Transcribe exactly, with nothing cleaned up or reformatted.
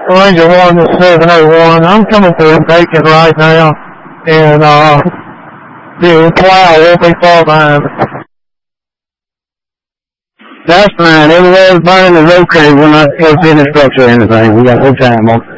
Ranger one to seven oh one. I'm coming through Bacon right now, and uh, the plow will be far behind us. That's fine. Everywhere's burning is okay. We're not going to see any structure or anything. We got no time on.